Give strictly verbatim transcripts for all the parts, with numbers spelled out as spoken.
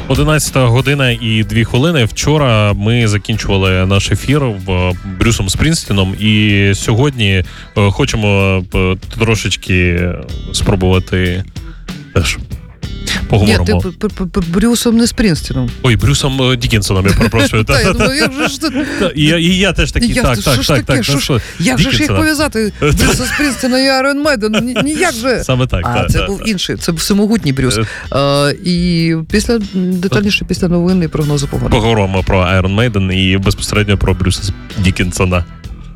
одинадцята година і дві хвилини. Вчора ми закінчували наш ефір в Брюсом Спрінстіном, і сьогодні хочемо трошечки спробувати теж поговоримо. Ні, ти Брюсом не Спрінстіном. Ой, Брюсом Дікінсоном, я перепрошую. Та, я думаю, як же ж це... І я теж такий, так, так, так, так. Як же ж їх пов'язати? Брюса Спрінстіна і Айрон Мейден? Ніяк же. Саме так. А, це був інший, це був всемогутній Брюс. І після, детальніше після новин і прогнозу погоди. Поговоримо про Айрон Мейден і безпосередньо про Брюса Дікінсона.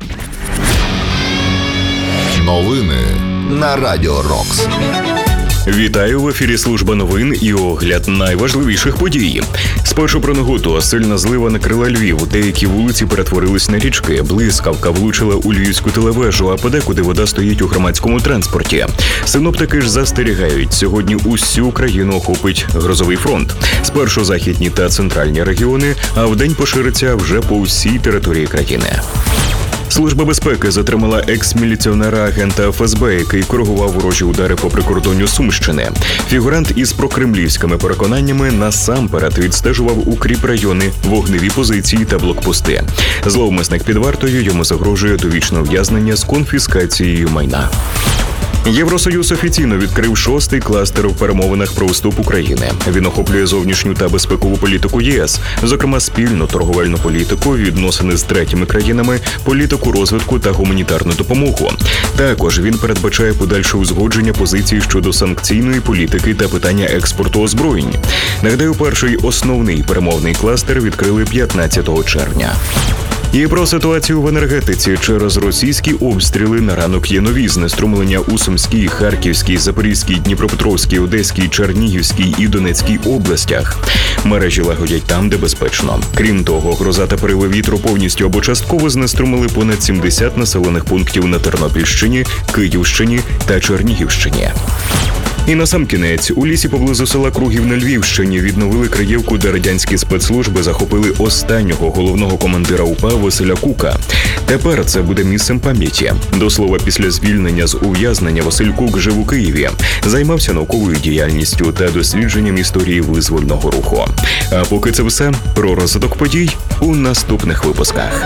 Новини на Радіо Рокс. Вітаю в ефірі служба новин і огляд найважливіших подій. Спершу про негоду. Сильна злива накрила Львів. Деякі вулиці перетворились на річки. Блискавка влучила у львівську телевежу, а подекуди вода стоїть у громадському транспорті. Синоптики ж застерігають, сьогодні усю країну охопить грозовий фронт. Спершу західні та центральні регіони, а вдень пошириться вже по всій території країни. Служба безпеки затримала екс-міліціонера-агента еф ес бе, який коригував ворожі удари по прикордонню Сумщини. Фігурант із прокремлівськими переконаннями насамперед відстежував укріпрайони, вогневі позиції та блокпости. Зловмисник під вартою, йому загрожує довічне ув'язнення з конфіскацією майна. Євросоюз офіційно відкрив шостий кластер в перемовинах про вступ України. Він охоплює зовнішню та безпекову політику є ес, зокрема спільну торговельну політику, відносини з третіми країнами, політику розвитку та гуманітарну допомогу. Також він передбачає подальше узгодження позицій щодо санкційної політики та питання експорту озброєнь. Нагадаю, перший основний перемовний кластер відкрили п'ятнадцятого червня. І про ситуацію в енергетиці. Через російські обстріли на ранок є нові знеструмлення у Сумській, Харківській, Запорізькій, Дніпропетровській, Одеській, Чернігівській і Донецькій областях. Мережі лагодять там, де безпечно. Крім того, гроза та пориви вітру повністю або частково знеструмили понад сімдесят населених пунктів на Тернопільщині, Київщині та Чернігівщині. І насамкінець, у лісі поблизу села Кругів на Львівщині відновили Криївку, де радянські спецслужби захопили останнього головного командира УПА Василя Кука. Тепер це буде місцем пам'яті. До слова, після звільнення з ув'язнення Василь Кук жив у Києві, займався науковою діяльністю та дослідженням історії визвольного руху. А поки це все, про розвиток подій у наступних випусках.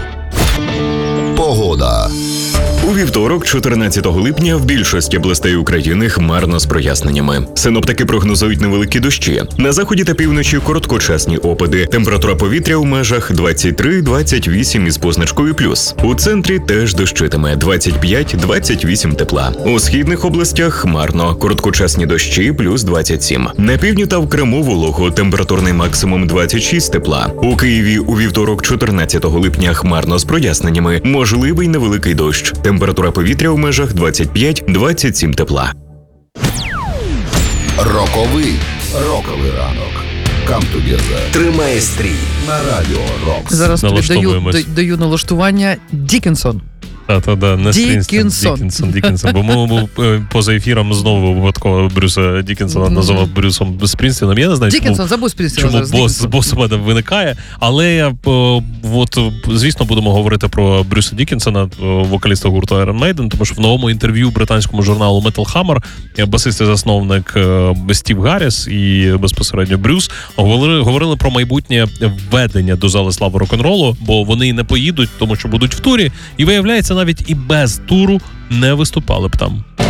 Погода. У вівторок, чотирнадцятого липня, в більшості областей України хмарно з проясненнями. Синоптики прогнозують невеликі дощі. На заході та півночі короткочасні опади. Температура повітря в межах двадцять три - двадцять вісім із позначкою плюс. У центрі теж дощитиме двадцять п'ять - двадцять вісім тепла. У східних областях хмарно. Короткочасні дощі плюс двадцять сім. На півдні та в Криму волого. Температурний максимум двадцять шість тепла. У Києві у вівторок, чотирнадцятого липня, хмарно з проясненнями. Можливий невеликий дощ. Температура повітря в межах двадцять п'ять - двадцять сім тепла. Роковий. Роковий ранок. Come together. Тримає стрій на Радіо Рокс. Зараз тобі даю, даю налаштування Дікінсон. Та-та-да, не Дікінсон. Дікінсон, Дікінсон. Бо ми поза ефіром знову випадково Брюса Дікінсона називав Брюсом Спрінстіном. Я не знаю, Дікінсон, чому, забудь Спрінстіна чому зараз. бос, бос у мене виникає. Але, от, звісно, будемо говорити про Брюса Дікінсона, вокаліста гурту Iron Maiden, тому що в новому інтерв'ю британському журналу Metal Hammer басист і засновник Стів Гарріс і безпосередньо Брюс говорили, говорили про майбутнє введення до зали слави рок-н-ролу, бо вони не поїдуть, тому що будуть в турі, і виявляється, навіть і без туру не виступали б там.